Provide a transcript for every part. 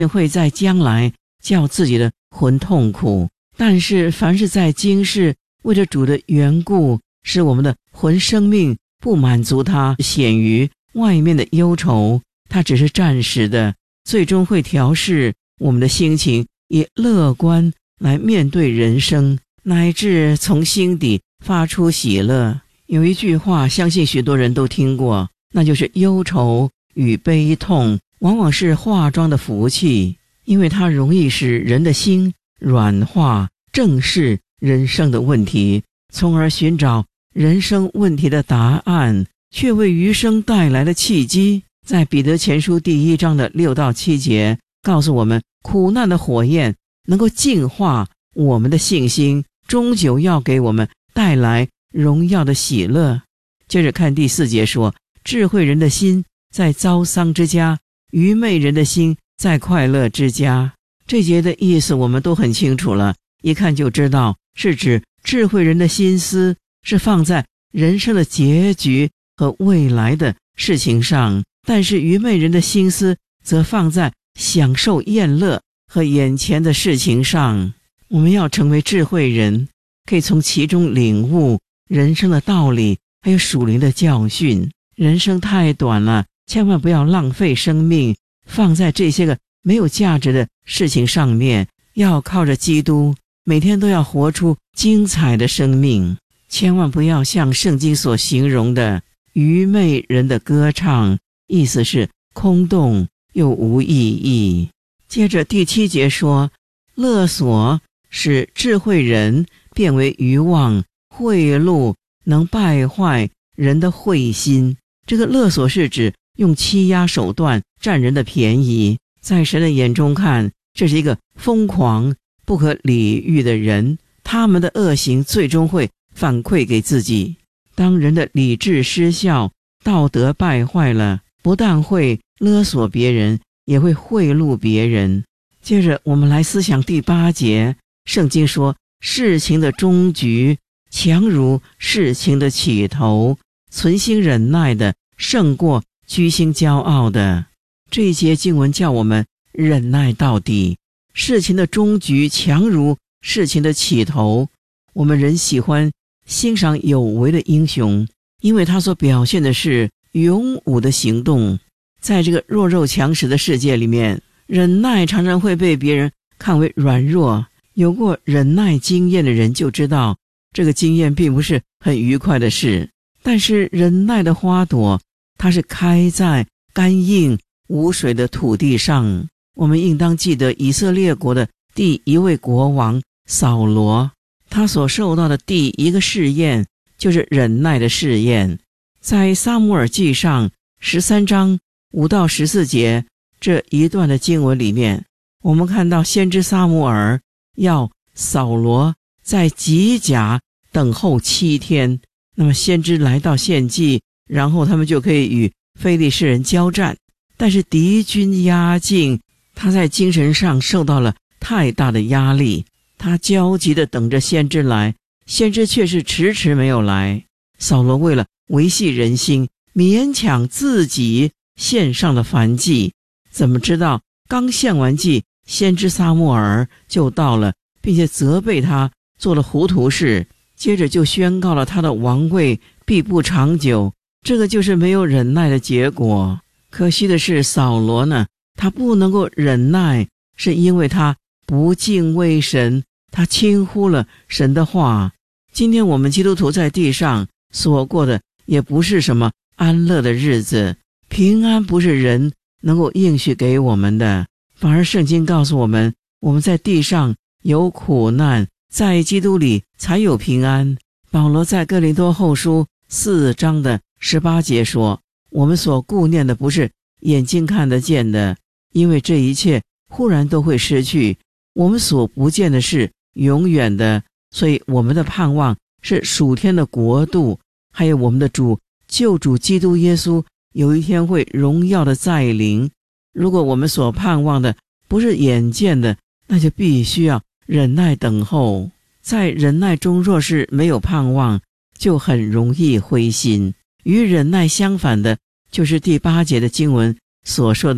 会在将来叫自己的魂痛苦，但是凡是在今世为着主的缘故，使我们的魂生命不满足，它显于外面的忧愁，它只是暂时的，最终会调试我们的心情，以乐观来面对人生，乃至从心底发出喜乐。有一句话相信许多人都听过，那就是忧愁与悲痛往往是化妆的福气，因为它容易使人的心软化，正视人生的问题，从而寻找人生问题的答案，却为余生带来了契机。在彼得前书第1章的6到7节告诉我们，苦难的火焰能够净化我们的信心，终究要给我们带来荣耀的喜乐。接着看第4节说，智慧人的心在遭丧之家，愚昧人的心在快乐之家。这节的意思我们都很清楚了，一看就知道是指智慧人的心思是放在人生的结局和未来的事情上，但是愚昧人的心思则放在享受宴乐和眼前的事情上。我们要成为智慧人，可以从其中领悟人生的道理，还有属灵的教训。人生太短了，千万不要浪费生命放在这些个没有价值的事情上面，要靠着基督，每天都要活出精彩的生命，千万不要像圣经所形容的愚昧人的歌唱，意思是空洞又无意义。接着第7节说，勒索使智慧人变为愚妄，贿赂能败坏人的慧心。这个勒索是指用欺压手段占人的便宜，在神的眼中看，这是一个疯狂不可理喻的人，他们的恶行最终会反馈给自己。当人的理智失效，道德败坏了，不但会勒索别人，也会贿赂别人。接着我们来思想第8节，圣经说，事情的终局强如事情的起头，存心忍耐的胜过居心骄傲的。这一节经文叫我们忍耐到底，事情的终局强如事情的起头。我们人喜欢欣赏有为的英雄，因为他所表现的是勇武的行动。在这个弱肉强食的世界里面，忍耐常常会被别人看为软弱。有过忍耐经验的人就知道，这个经验并不是很愉快的事。但是忍耐的花朵，它是开在干硬无水的土地上。我们应当记得以色列国的第一位国王扫罗，他所受到的第一个试验就是忍耐的试验。在撒母耳记上13章5到14节这一段的经文里面，我们看到先知撒母耳要扫罗在吉甲等候7天，那么先知来到献祭，然后他们就可以与非利士人交战。但是敌军压境，他在精神上受到了太大的压力，他焦急地等着先知来，先知却是迟迟没有来。扫罗为了维系人心，勉强自己献上了燔祭，怎么知道刚献完祭，先知撒母耳就到了，并且责备他做了糊涂事，接着就宣告了他的王位必不长久。这个就是没有忍耐的结果。可惜的是，扫罗呢，他不能够忍耐，是因为他不敬畏神，他轻忽了神的话。今天我们基督徒在地上所过的也不是什么安乐的日子，平安不是人能够应许给我们的，反而圣经告诉我们，我们在地上有苦难，在基督里才有平安。保罗在哥林多后书4章的18节说，我们所顾念的不是眼睛看得见的，因为这一切忽然都会失去，我们所不见的是永远的，所以我们的盼望是属天的国度，还有我们的主救主基督耶稣有一天会荣耀的再临。如果我们所盼望的不是眼见的，那就必须要忍耐等候。在忍耐中若是没有盼望，就很容易灰心。与忍耐相反的就是第8节的经文所说的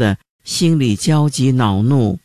心里焦急恼怒，